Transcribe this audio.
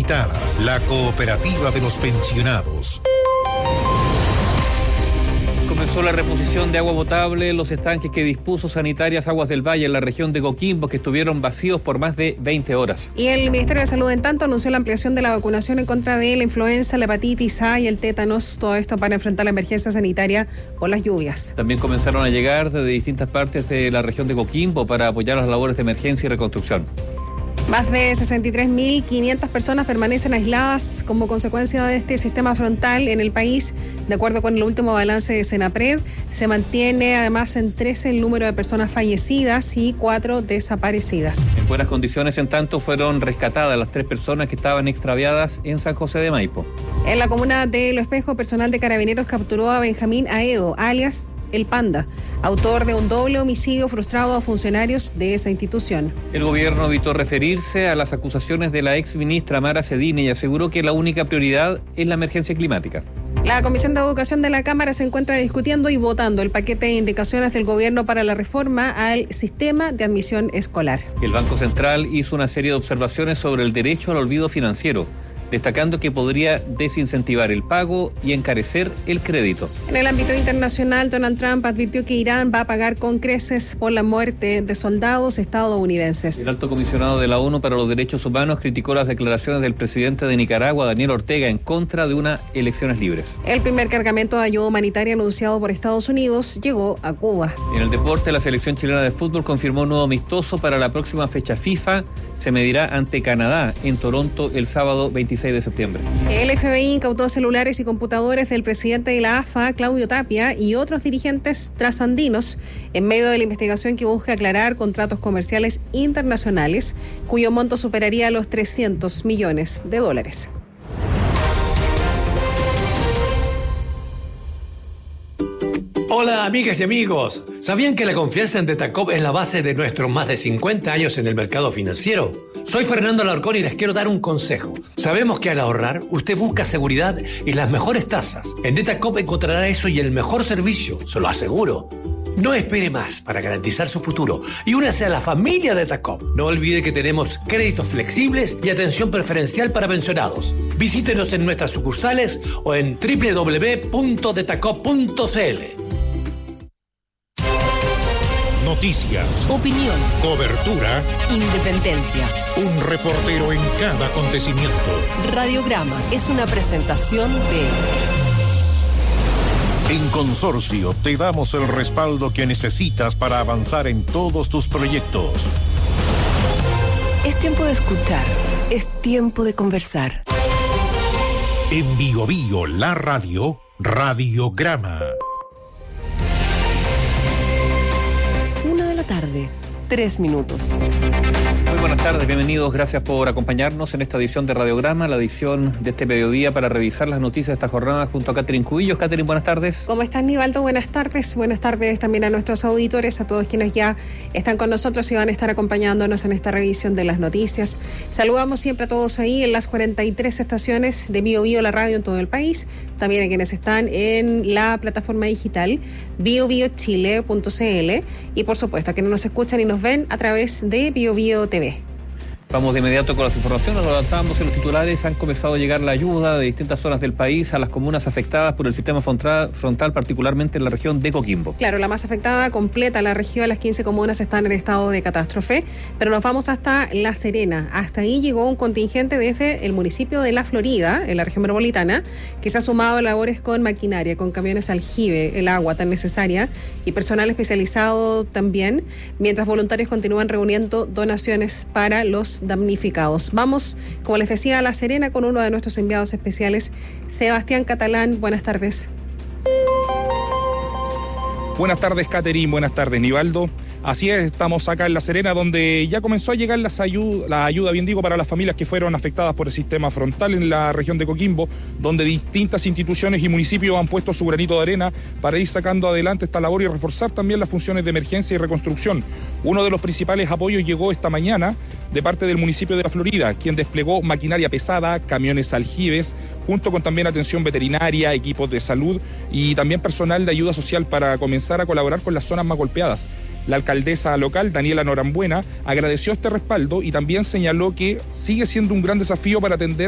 Limitada, la cooperativa de los pensionados. Comenzó la reposición de agua potable en los estanques que dispuso Sanitarias Aguas del Valle en la región de Coquimbo, que estuvieron vacíos por más de 20 horas. Y el Ministerio de Salud, en tanto, anunció la ampliación de la vacunación en contra de la influenza, la hepatitis A y el tétanos, todo esto para enfrentar la emergencia sanitaria por las lluvias. También comenzaron a llegar desde distintas partes de la región de Coquimbo para apoyar las labores de emergencia y reconstrucción. Más de 63.500 personas permanecen aisladas como consecuencia de este sistema frontal en el país. De acuerdo con el último balance de Senapred, se mantiene además en 13 el número de personas fallecidas y 4 desaparecidas. En buenas condiciones, en tanto, fueron rescatadas las 3 personas que estaban extraviadas en San José de Maipo. En la comuna de Lo Espejo, personal de Carabineros capturó a Benjamín Aedo, alias El Panda, autor de un doble homicidio frustrado a funcionarios de esa institución. El gobierno evitó referirse a las acusaciones de la exministra Mara Cedini y aseguró que la única prioridad es la emergencia climática. La Comisión de Educación de la Cámara se encuentra discutiendo y votando el paquete de indicaciones del gobierno para la reforma al sistema de admisión escolar. El Banco Central hizo una serie de observaciones sobre el derecho al olvido financiero, destacando que podría desincentivar el pago y encarecer el crédito. En el ámbito internacional, Donald Trump advirtió que Irán va a pagar con creces por la muerte de soldados estadounidenses. El alto comisionado de la ONU para los Derechos Humanos criticó las declaraciones del presidente de Nicaragua, Daniel Ortega, en contra de unas elecciones libres. El primer cargamento de ayuda humanitaria anunciado por Estados Unidos llegó a Cuba. En el deporte, la selección chilena de fútbol confirmó un nuevo amistoso para la próxima fecha FIFA. Se medirá ante Canadá en Toronto el sábado 26 de septiembre. El FBI incautó celulares y computadores del presidente de la AFA, Claudio Tapia, y otros dirigentes trasandinos en medio de la investigación que busca aclarar contratos comerciales internacionales cuyo monto superaría los $300 millones. Hola amigas y amigos, ¿sabían que la confianza en Detacop es la base de nuestros más de 50 años en el mercado financiero? Soy Fernando Alarcón y les quiero dar un consejo. Sabemos que al ahorrar usted busca seguridad y las mejores tasas. En Detacop encontrará eso y el mejor servicio, se lo aseguro. No espere más para garantizar su futuro y únase a la familia Detacop. No olvide que tenemos créditos flexibles y atención preferencial para pensionados. Visítenos en nuestras sucursales o en www.detacop.cl. Noticias, opinión, cobertura, independencia. un reportero en cada acontecimiento. Radiograma es una presentación de... En Consorcio te damos el respaldo que necesitas para avanzar en todos tus proyectos. Es tiempo de escuchar, es tiempo de conversar. En Bio Bio, la radio, Radiograma. 1:03 p.m. Muy buenas tardes, bienvenidos, gracias por acompañarnos en esta edición de Radiograma, la edición de este mediodía para revisar las noticias de esta jornada junto a Catherine Cubillos. Catherine, buenas tardes. ¿Cómo estás, Nivaldo? Buenas tardes también a nuestros auditores, a todos quienes ya están con nosotros y van a estar acompañándonos en esta revisión de las noticias. Saludamos siempre a todos ahí en las 43 estaciones de Bio Bio, la radio en todo el país, también a quienes están en la plataforma digital biobiochile.cl y por supuesto a quienes nos escuchan y nos ven a través de Bio Bio TV. Vamos de inmediato con las informaciones. Lo adelantábamos en los titulares. Han comenzado a llegar la ayuda de distintas zonas del país a las comunas afectadas por el sistema frontal, particularmente en la región de Coquimbo. Claro, la más afectada completa la región, las 15 comunas están en estado de catástrofe, pero nos vamos hasta La Serena. Hasta ahí llegó un contingente desde el municipio de La Florida, en la región metropolitana, que se ha sumado a labores con maquinaria, con camiones aljibe, el agua tan necesaria y personal especializado también, mientras voluntarios continúan reuniendo donaciones para los damnificados. Vamos, como les decía, a La Serena con uno de nuestros enviados especiales, Sebastián Catalán. Buenas tardes. Buenas tardes, Catherine. Buenas tardes, Nivaldo. Así es, estamos acá en La Serena, donde ya comenzó a llegar la ayuda, para las familias que fueron afectadas por el sistema frontal en la región de Coquimbo, donde distintas instituciones y municipios han puesto su granito de arena para ir sacando adelante esta labor y reforzar también las funciones de emergencia y reconstrucción. Uno de los principales apoyos llegó esta mañana de parte del municipio de La Florida, quien desplegó maquinaria pesada, camiones aljibes, junto con también atención veterinaria, equipos de salud y también personal de ayuda social para comenzar a colaborar con las zonas más golpeadas. La alcaldesa local, Daniela Norambuena, agradeció este respaldo y también señaló que sigue siendo un gran desafío para atender